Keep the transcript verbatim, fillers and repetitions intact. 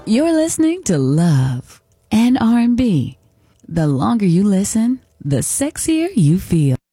You're listening to Love and R and B. The longer you listen, the sexier you feel.